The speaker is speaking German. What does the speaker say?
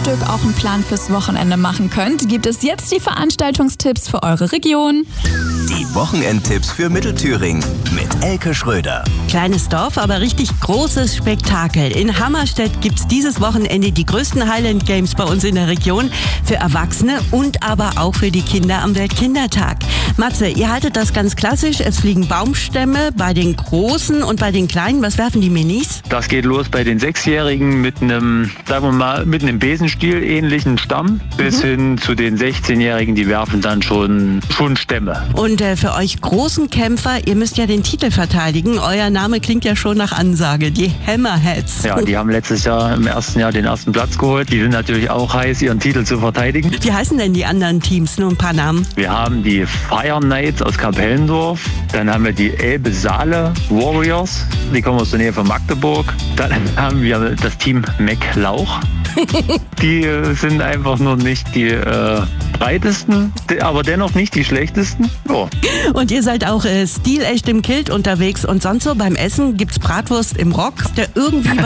Stück auch einen Plan fürs Wochenende machen könnt, gibt es jetzt die Veranstaltungstipps für eure Region. Die Wochenendtipps für Mittelthüringen mit Elke Schröder. Kleines Dorf, aber richtig großes Spektakel. In Hammerstedt gibt es dieses Wochenende die größten Highland Games bei uns in der Region für Erwachsene und aber auch für die Kinder am Weltkindertag. Matze, ihr haltet das ganz klassisch. Es fliegen Baumstämme bei den Großen und bei den Kleinen. Was werfen die Minis? Das geht los bei den 6-Jährigen mit einem, sagen wir mal, mit einem Besenstiel ähnlichen Stamm bis hin zu den 16-Jährigen, die werfen dann schon Stämme. Und für euch großen Kämpfer, ihr müsst ja den Titel verteidigen. Euer Name klingt ja schon nach Ansage, die Hammerheads. Ja, die haben letztes Jahr im ersten Jahr den ersten Platz geholt. Die sind natürlich auch heiß, ihren Titel zu verteidigen. Wie heißen denn die anderen Teams? Nur ein paar Namen. Wir haben die Fire Knights aus Kapellendorf. Dann haben wir die Elbe Saale Warriors. Die kommen aus der Nähe von Magdeburg. Dann haben wir das Team McLauch. Die sind einfach nur nicht die breitesten, aber dennoch nicht die schlechtesten. Oh. Und ihr seid auch stilecht im Kilt unterwegs und sonst so beim Essen gibt's Bratwurst im Rock, der irgendwie